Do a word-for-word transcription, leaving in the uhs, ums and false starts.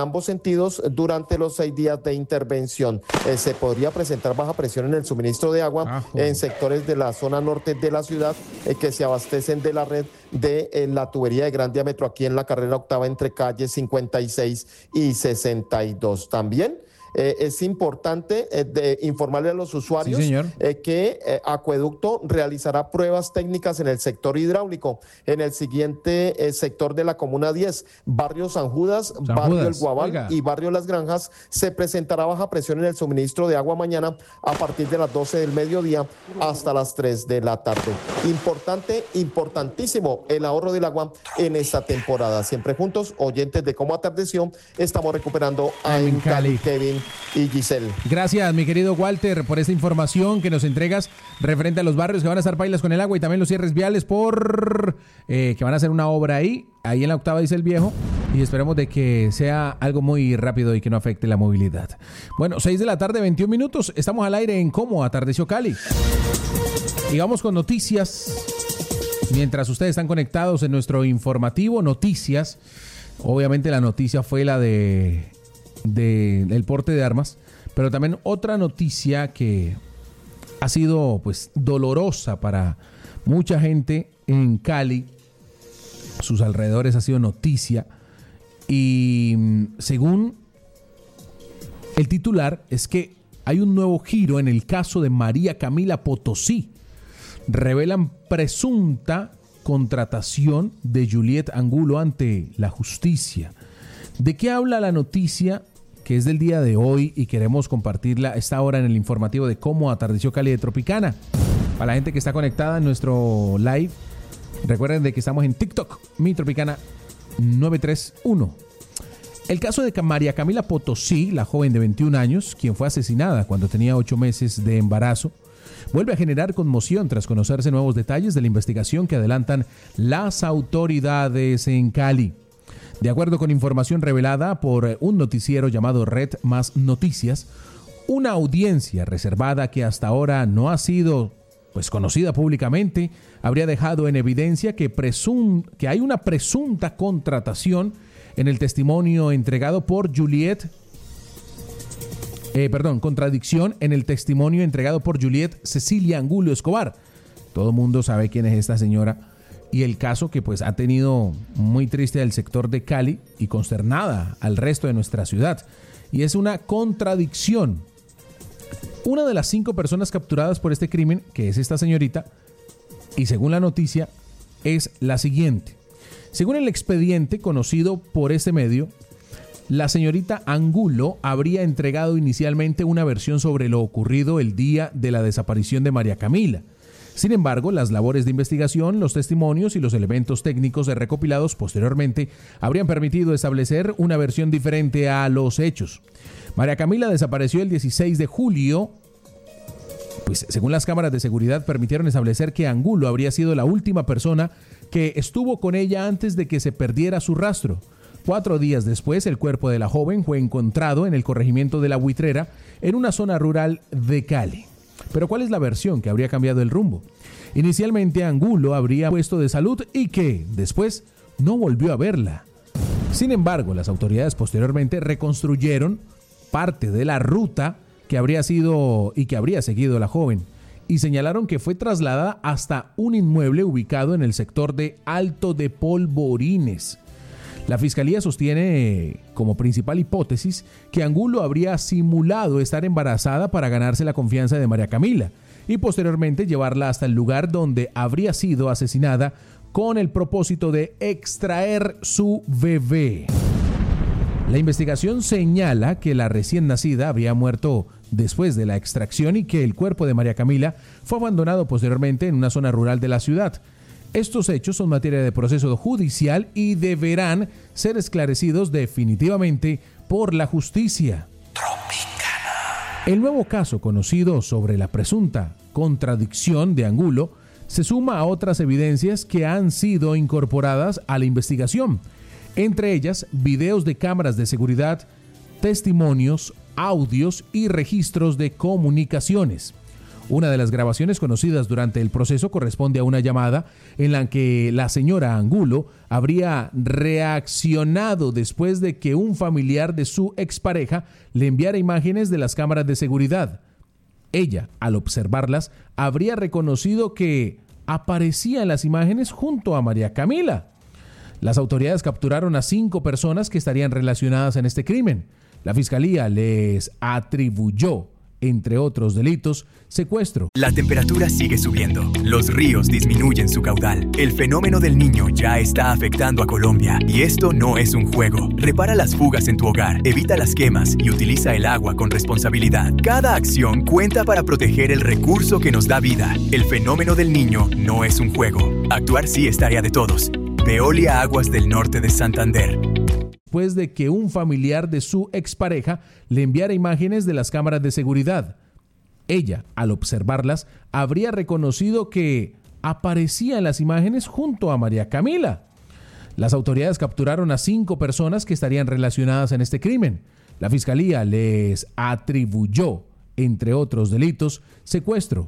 ambos sentidos durante los seis días de intervención. Eh, se podría presentar baja presión en el suministro de agua Ajo. en sectores de la zona norte de la ciudad eh, que se abastecen de la red de eh, la tubería de gran diámetro aquí en la carrera octava entre calles cincuenta y seis y sesenta y dos. También Eh, es importante eh, de informarle a los usuarios sí, eh, que eh, Acueducto realizará pruebas técnicas en el sector hidráulico, en el siguiente eh, sector de la Comuna diez, Barrio San Judas, San Barrio Judas, El Guabal oiga. y Barrio Las Granjas. Se presentará baja presión en el suministro de agua mañana a partir de las doce del mediodía hasta las tres de la tarde. Importante, importantísimo el ahorro del agua en esta temporada. Siempre juntos, oyentes de Cómo Atardeció, estamos recuperando a En Cali. Kevin y Giselle. Gracias, mi querido Walter, por esta información que nos entregas referente a los barrios que van a estar pailas con el agua y también los cierres viales por eh, que van a hacer una obra ahí, ahí en la octava, dice el viejo, y esperemos de que sea algo muy rápido y que no afecte la movilidad. Bueno, seis de la tarde, veintiún minutos, estamos al aire en Cómo Atardeció Cali. Y vamos con noticias. Mientras ustedes están conectados en nuestro informativo, noticias. Obviamente la noticia fue la de... De, del porte de armas, pero también otra noticia que ha sido pues dolorosa para mucha gente en Cali, sus alrededores, ha sido noticia, y según el titular es que hay un nuevo giro en el caso de María Camila Potosí. Revelan presunta contratación de Juliet Angulo ante la justicia. ¿De qué habla la noticia que es del día de hoy y queremos compartirla a esta hora en el informativo de Cómo Atardeció Cali de Tropicana? Para la gente que está conectada en nuestro live, recuerden de que estamos en TikTok, Mi Tropicana nueve tres uno. El caso de María Camila Potosí, la joven de veintiún años, quien fue asesinada cuando tenía ocho meses de embarazo, vuelve a generar conmoción tras conocerse nuevos detalles de la investigación que adelantan las autoridades en Cali. De acuerdo con información revelada por un noticiero llamado Red Más Noticias, una audiencia reservada que hasta ahora no ha sido pues, conocida públicamente, habría dejado en evidencia que, presum- que hay una presunta contratación en el testimonio entregado por Juliet, eh, perdón, contradicción en el testimonio entregado por Juliet Cecilia Angulo Escobar. Todo el mundo sabe quién es esta señora. Y el caso que pues ha tenido muy triste al sector de Cali y consternada al resto de nuestra ciudad. Y es una contradicción. Una de las cinco personas capturadas por este crimen, que es esta señorita, y según la noticia, es la siguiente. Según el expediente conocido por este medio, la señorita Angulo habría entregado inicialmente una versión sobre lo ocurrido el día de la desaparición de María Camila. Sin embargo, las labores de investigación, los testimonios y los elementos técnicos recopilados posteriormente habrían permitido establecer una versión diferente a los hechos. María Camila desapareció el dieciséis de julio, pues según las cámaras de seguridad permitieron establecer que Angulo habría sido la última persona que estuvo con ella antes de que se perdiera su rastro. Cuatro días después, el cuerpo de la joven fue encontrado en el corregimiento de La Buitrera, en una zona rural de Cali. Pero ¿cuál es la versión que habría cambiado el rumbo? Inicialmente Angulo habría puesto de salud y que después no volvió a verla. Sin embargo, las autoridades posteriormente reconstruyeron parte de la ruta que habría sido y que habría seguido la joven y señalaron que fue trasladada hasta un inmueble ubicado en el sector de Alto de Polvorines. La fiscalía sostiene como principal hipótesis que Angulo habría simulado estar embarazada para ganarse la confianza de María Camila y posteriormente llevarla hasta el lugar donde habría sido asesinada con el propósito de extraer su bebé. La investigación señala que la recién nacida habría muerto después de la extracción y que el cuerpo de María Camila fue abandonado posteriormente en una zona rural de la ciudad. Estos hechos son materia de proceso judicial y deberán ser esclarecidos definitivamente por la justicia. Tropicana. El nuevo caso conocido sobre la presunta contradicción de Angulo se suma a otras evidencias que han sido incorporadas a la investigación, entre ellas videos de cámaras de seguridad, testimonios, audios y registros de comunicaciones. Una de las grabaciones conocidas durante el proceso corresponde a una llamada en la que la señora Angulo habría reaccionado después de que un familiar de su expareja le enviara imágenes de las cámaras de seguridad. Ella, al observarlas, habría reconocido que aparecían las imágenes junto a María Camila. Las autoridades capturaron a cinco personas que estarían relacionadas en este crimen. La fiscalía les atribuyó, entre otros delitos, secuestro. La temperatura sigue subiendo. Los ríos disminuyen su caudal. El fenómeno del Niño ya está afectando a Colombia. Y esto no es un juego. Repara las fugas en tu hogar, evita las quemas y utiliza el agua con responsabilidad. Cada acción cuenta para proteger el recurso que nos da vida. El fenómeno del Niño no es un juego. Actuar sí es tarea de todos. Veolia Aguas del Norte de Santander. Después de que un familiar de su expareja le enviara imágenes de las cámaras de seguridad. Ella, al observarlas, habría reconocido que aparecían las imágenes junto a María Camila. Las autoridades capturaron a cinco personas que estarían relacionadas en este crimen. La fiscalía les atribuyó, entre otros delitos, secuestro,